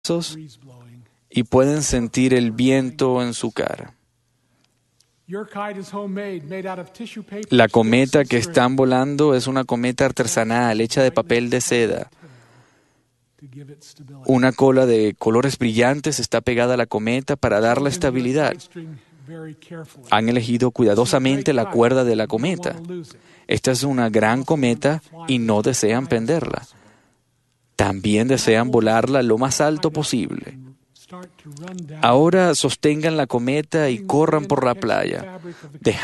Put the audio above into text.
y pueden sentir el viento en su cara. La cometa que están volando es una cometa artesanal hecha de papel de seda. Una cola de colores brillantes está pegada a la cometa para darle estabilidad. Han elegido cuidadosamente la cuerda de la cometa. Esta es una gran cometa y no desean penderla. También desean volarla lo más alto posible. Ahora sostengan la cometa y corran por la playa,